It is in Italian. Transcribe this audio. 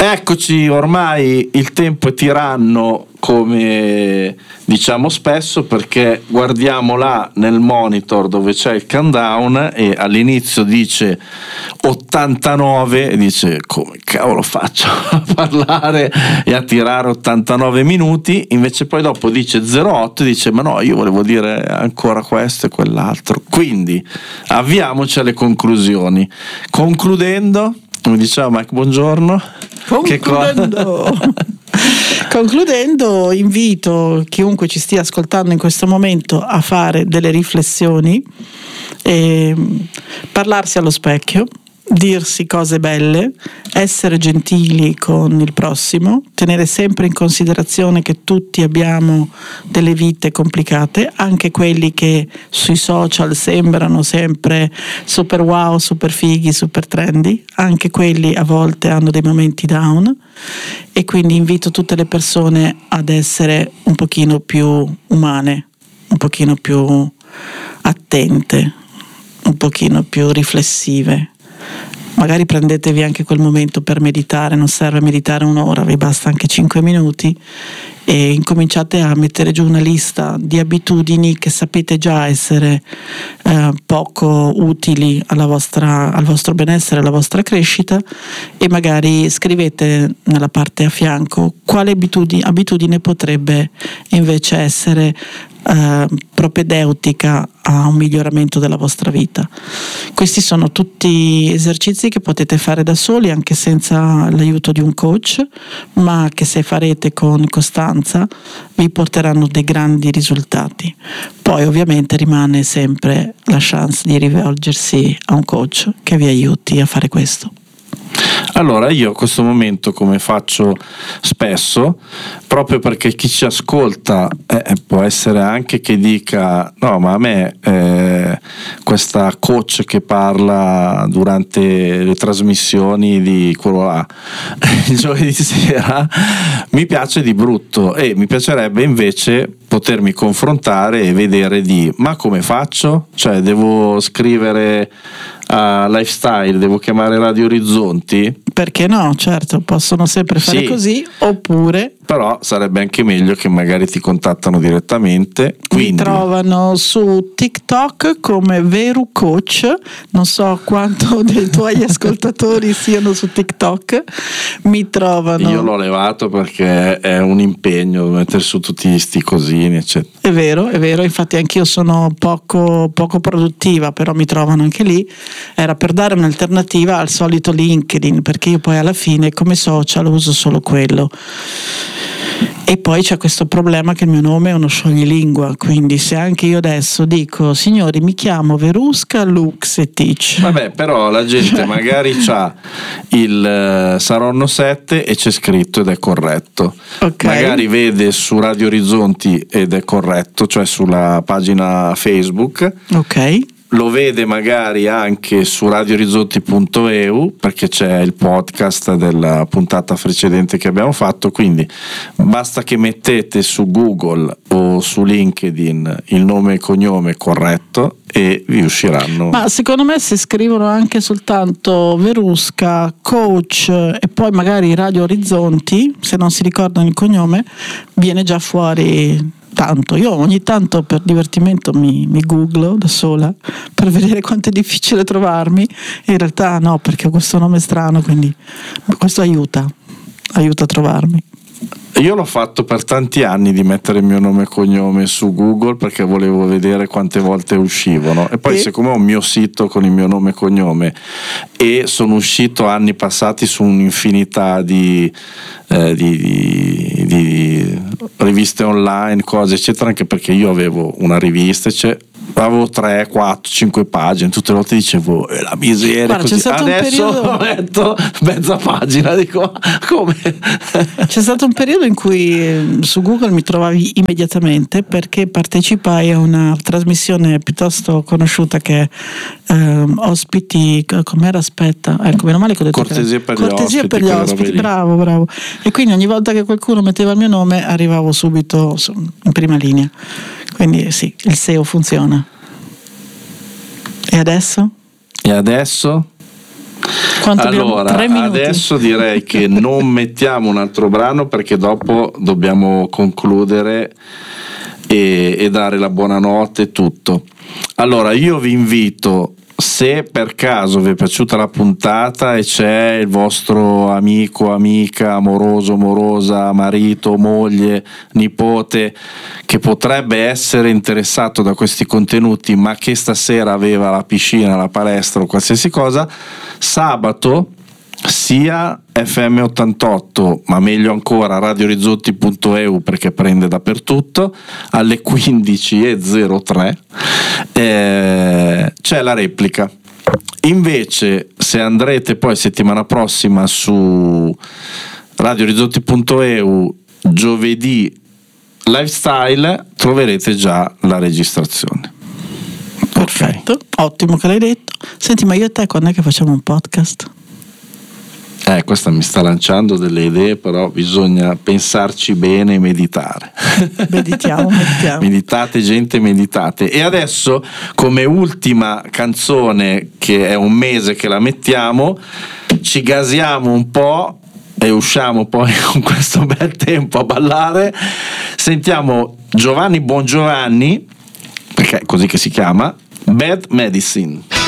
Eccoci, ormai il tempo è tiranno, come diciamo spesso, perché guardiamo là nel monitor dove c'è il countdown e all'inizio dice 89 e dice come cavolo faccio a parlare e a tirare 89 minuti, invece poi dopo dice 08 e dice ma no, io volevo dire ancora questo e quell'altro. Quindi avviamoci alle conclusioni. Concludendo, come diceva Mike, buongiorno. Concludendo, invito chiunque ci stia ascoltando in questo momento a fare delle riflessioni, parlarsi allo specchio, dirsi cose belle, essere gentili con il prossimo, tenere sempre in considerazione che tutti abbiamo delle vite complicate, anche quelli che sui social sembrano sempre super wow, super fighi, super trendy, anche quelli a volte hanno dei momenti down, e quindi invito tutte le persone ad essere un pochino più umane, un pochino più attente, un pochino più riflessive. Magari prendetevi anche quel momento per meditare, non serve meditare un'ora, vi basta anche 5 minuti, e incominciate a mettere giù una lista di abitudini che sapete già essere poco utili al vostro benessere, alla vostra crescita, e magari scrivete nella parte a fianco quale abitudine potrebbe invece essere propedeutica a un miglioramento della vostra vita. Questi sono tutti esercizi che potete fare da soli anche senza l'aiuto di un coach, ma che se farete con costanza vi porteranno dei grandi risultati. Poi ovviamente rimane sempre la chance di rivolgersi a un coach che vi aiuti a fare questo. Allora io a questo momento, come faccio spesso, proprio perché chi ci ascolta può essere anche che dica no, ma a me questa coach che parla durante le trasmissioni di quello là il giovedì sera mi piace di brutto, e mi piacerebbe invece potermi confrontare e vedere ma come faccio? Cioè devo scrivere a Lifestyle, devo chiamare Radio Orizzonti? Perché no, certo, possono sempre fare così, oppure però sarebbe anche meglio che magari ti contattano direttamente. Quindi mi trovano su TikTok come Veru Coach, non so quanto dei tuoi ascoltatori siano su TikTok, mi trovano. Io l'ho levato perché è un impegno mettere su tutti sti cosini eccetera. È vero, infatti anch'io sono poco produttiva, però mi trovano anche lì. Era per dare un'alternativa al solito LinkedIn, perché io poi alla fine come social uso solo quello. E poi c'è questo problema che il mio nome è uno scioglilingua, quindi se anche io adesso dico signori mi chiamo Verusca Luxetich, vabbè, però la gente magari c'ha il Saronno 7 e c'è scritto ed è corretto, magari vede su Radio Orizzonti ed è corretto, cioè sulla pagina Facebook, lo vede magari anche su radioorizzonti.eu perché c'è il podcast della puntata precedente che abbiamo fatto, quindi basta che mettete su Google o su LinkedIn il nome e cognome corretto e vi usciranno. Ma secondo me se scrivono anche soltanto Verusca Coach e poi magari Radio Orizzonti, se non si ricordano il cognome, viene già fuori tanto. Io ogni tanto per divertimento mi googlo da sola per vedere quanto è difficile trovarmi, in realtà no, perché ho questo nome strano, quindi questo aiuta a trovarmi. Io l'ho fatto per tanti anni di mettere il mio nome e cognome su Google perché volevo vedere quante volte uscivano, e poi siccome ho un mio sito con il mio nome e cognome e sono uscito anni passati su un'infinità di riviste online, cose eccetera, anche perché io avevo una rivista, avevo 3, 4, 5 pagine, tutte le volte dicevo la miseria. Guarda, così. Adesso ho letto mezza pagina, dico come. C'è stato un periodo in cui su Google mi trovavi immediatamente perché partecipai a una trasmissione piuttosto conosciuta che ospiti, com'era, aspetta, ecco, meno male che ho detto Cortesia per gli ospiti, bravo, e quindi ogni volta che qualcuno metteva il mio nome arrivavo subito in prima linea, quindi sì, il SEO funziona. E adesso? Allora, adesso direi che non mettiamo un altro brano perché dopo dobbiamo concludere e dare la buonanotte e tutto. Allora, io vi invito, se per caso vi è piaciuta la puntata e c'è il vostro amico, amica, amoroso, amorosa, marito, moglie, nipote che potrebbe essere interessato da questi contenuti ma che stasera aveva la piscina, la palestra o qualsiasi cosa, sabato sia FM88 ma meglio ancora radioorizzonti.eu perché prende dappertutto alle 15:03 c'è la replica. Invece se andrete poi settimana prossima su radioorizzonti.eu giovedì lifestyle troverete già la registrazione. Perfetto, okay. Ottimo che l'hai detto. Senti, ma io e te quando è che facciamo un podcast? Questa mi sta lanciando delle idee, però bisogna pensarci bene e meditare. Meditiamo. Meditate, gente, meditate. E adesso, come ultima canzone, che è un mese che la mettiamo, ci gasiamo un po' e usciamo poi con questo bel tempo a ballare. Sentiamo Giovanni Bongiovanni, perché è così che si chiama, Bad Medicine.